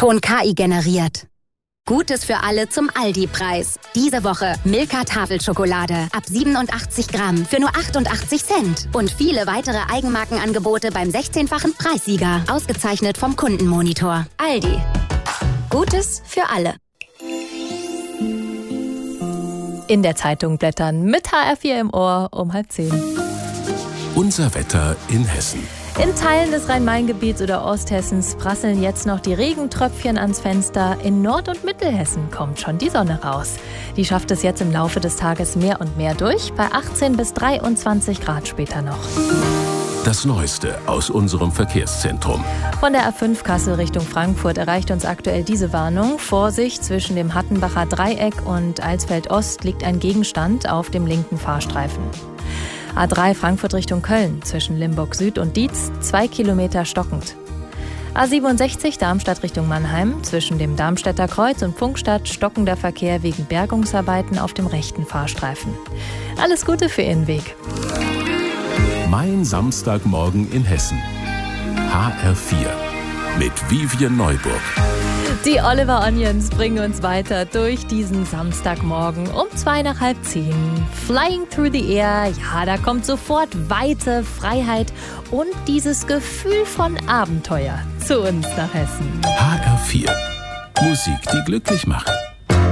Ton KI generiert. Gutes für alle zum Aldi-Preis. Diese Woche Milka Tafelschokolade ab 87 Gramm für nur 88 Cent. Und viele weitere Eigenmarkenangebote beim 16-fachen Preissieger. Ausgezeichnet vom Kundenmonitor. Aldi. Gutes für alle. In der Zeitung blättern mit HR4 im Ohr um 9:30. Unser Wetter in Hessen. In Teilen des Rhein-Main-Gebiets oder Osthessens prasseln jetzt noch die Regentröpfchen ans Fenster. In Nord- und Mittelhessen kommt schon die Sonne raus. Die schafft es jetzt im Laufe des Tages mehr und mehr durch, bei 18 bis 23 Grad später noch. Das Neueste aus unserem Verkehrszentrum. Von der A5 Kassel Richtung Frankfurt erreicht uns aktuell diese Warnung. Vorsicht, zwischen dem Hattenbacher Dreieck und Alsfeld Ost liegt ein Gegenstand auf dem linken Fahrstreifen. A3 Frankfurt Richtung Köln, zwischen Limburg Süd und Dietz, 2 Kilometer stockend. A67 Darmstadt Richtung Mannheim, zwischen dem Darmstädter Kreuz und Pfungstadt stockender Verkehr wegen Bergungsarbeiten auf dem rechten Fahrstreifen. Alles Gute für Ihren Weg. Mein Samstagmorgen in Hessen. HR4 mit Vivian Neuburg. Die Oliver Onions bringen uns weiter durch diesen Samstagmorgen um 9:55. Flying through the air, ja, da kommt sofort Weite, Freiheit und dieses Gefühl von Abenteuer zu uns nach Hessen. HR4. Musik, die glücklich macht.